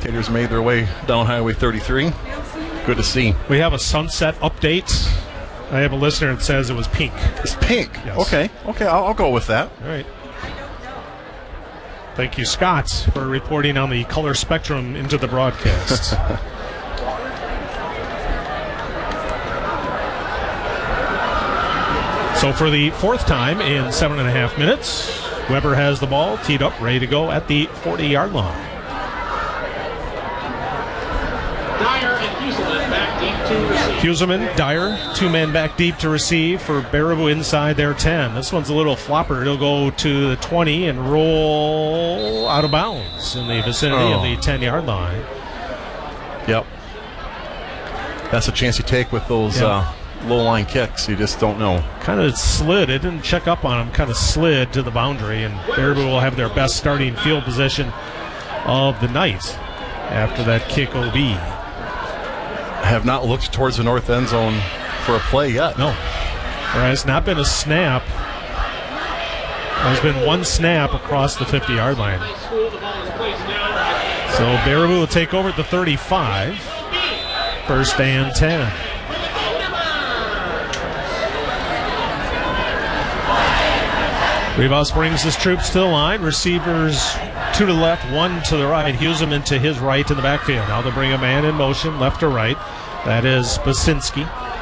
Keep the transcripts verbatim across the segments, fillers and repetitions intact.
spectators made their way down Highway thirty-three. Good to see. We have a sunset update. I have a listener that says it was pink. It's pink. Yes. Okay. Okay, I'll, I'll go with that. All right. Thank you, Scott, for reporting on the color spectrum into the broadcast. So for the fourth time in seven and a half minutes, Weber has the ball teed up, ready to go at the forty-yard line. Dyer and Huseman back deep to receive. Huseman, Dyer, two men back deep to receive for Baraboo inside their ten. This one's a little flopper. It'll go to the twenty and roll out of bounds in the vicinity oh. of the ten-yard line. Yep. That's a chance you take with those Yep. uh, low-line kicks. You just don't know. Kind of slid. It didn't check up on him. Kind of slid to the boundary, and Baraboo will have their best starting field position of the night after that kick O B. I have not looked towards the north end zone for a play yet. No. There has not been a snap. There's been one snap across the fifty-yard line. So Baraboo will take over at the thirty-five. First and ten. Rivas brings his troops to the line. Receivers two to the left, one to the right. Huseman to his right in the backfield. Now they'll bring a man in motion, left to right. That is Basinski.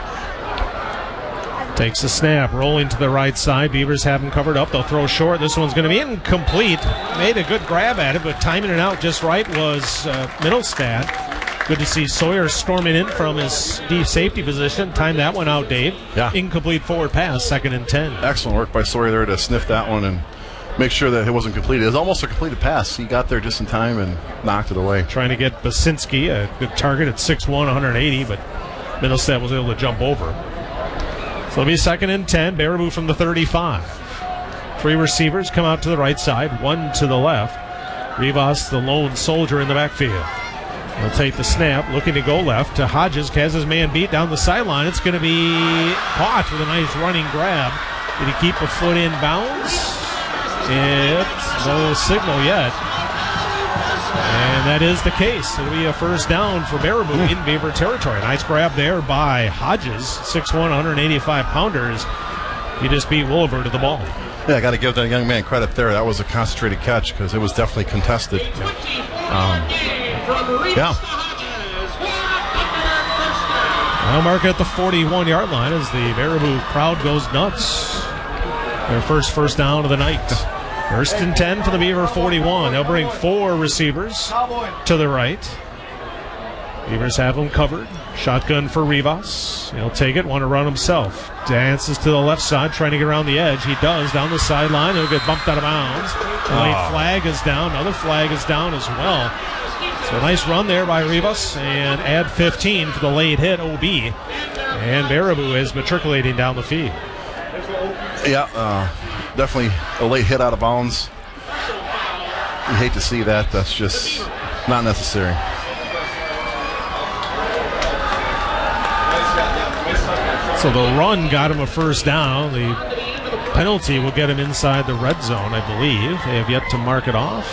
Takes a snap, rolling to the right side. Beavers have him covered up. They'll throw short. This one's going to be incomplete. Made a good grab at it, but timing it out just right was uh, Middlestad. Good to see Sawyer storming in from his deep safety position. Time that one out, Dave. Yeah. Incomplete forward pass, second and ten. Excellent work by Sawyer there to sniff that one and make sure that it wasn't completed. It was almost a completed pass. He got there just in time and knocked it away. Trying to get Basinski, a good target at six one, one eighty, but Middlestad was able to jump over. So it'll be second and ten. Baraboo from the thirty-five. Three receivers come out to the right side, one to the left. Rivas, the lone soldier in the backfield. He'll take the snap, looking to go left to Hodges. Has his man beat down the sideline. It's going to be caught with a nice running grab. Did he keep a foot in bounds? It's no signal yet. And that is the case. It'll be a first down for Baraboo in Beaver territory. Nice grab there by Hodges, six one, one eighty-five pounders. He just beat Wolver to the ball. Yeah, I got to give that young man credit there. That was a concentrated catch because it was definitely contested. Um, yeah. Now mark at the forty-one-yard line as the Baraboo crowd goes nuts. Their first first down of the night. First and ten for the Beaver forty-one. They'll bring four receivers to the right. Beavers have them covered. Shotgun for Rivas. He'll take it, want to run himself. Dances to the left side, trying to get around the edge. He does, down the sideline. He'll get bumped out of bounds. The late Oh. flag is down. Another flag is down as well. So nice run there by Rivas, and add fifteen for the late hit, O B. And Baraboo is matriculating down the field. Yeah, uh, definitely a late hit out of bounds. You hate to see that. That's just not necessary. So the run got him a first down. The penalty will get him inside the red zone, I believe. They have yet to mark it off.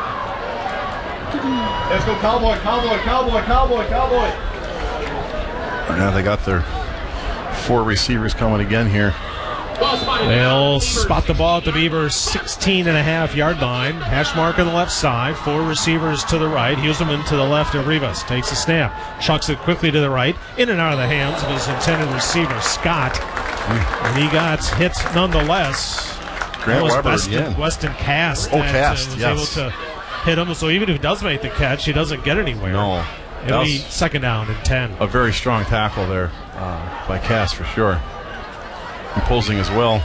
Let's go Cowboy, Cowboy, Cowboy, Cowboy, Cowboy. Now they got their four receivers coming again here. They'll spot the ball at the Beavers' sixteen and a half yard line. Hash mark on the left side. Four receivers to the right. Huseman to the left of Rivas. Takes a snap. Chucks it quickly to the right. In and out of the hands of his intended receiver, Scott. And he got hit nonetheless. Grant Weber Weston, again. Weston Cast. Oh, that, Cast, uh, was yes. able to hit him. So even if he does make the catch, he doesn't get anywhere. No. It'll That be was second down and ten. a very strong tackle there uh, by Cass for sure. Imposing as well.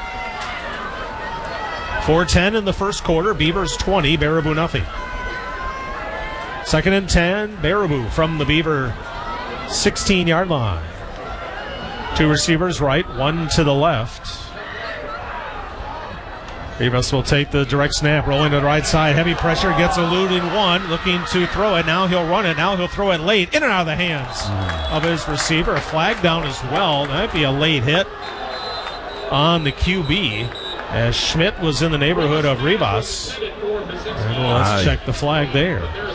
four ten in the first quarter. Beavers twenty, Baraboo nothing. Second and ten, Baraboo from the Beaver sixteen yard line. Two receivers right, one to the left. Rivas will take the direct snap, rolling to the right side. Heavy pressure, gets eluding one, looking to throw it. Now he'll run it. Now he'll throw it late, in and out of the hands mm. of his receiver. A flag down as well. That might be a late hit on the Q B, as Schmidt was in the neighborhood of Rivas. And let's Aye. check the flag there.